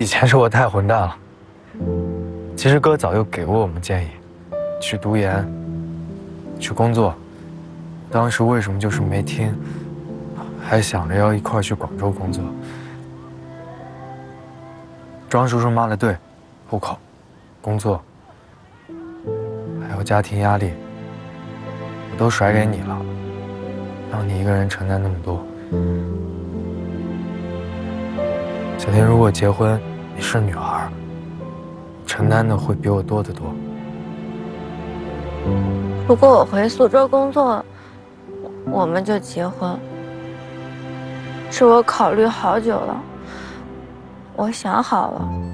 前是我太混蛋了。其实哥早就给过我们建议，去读研，去工作。当时为什么就是没听，还想着要一块去广州工作。庄叔叔骂的对，户口、工作，还有家庭压力，我都甩给你了，让你一个人承担那么多。小天，如果结婚，你是女孩，承担的会比我多得多。 如果我回苏州工作，我们就结婚。是我考虑好久了，我想好了。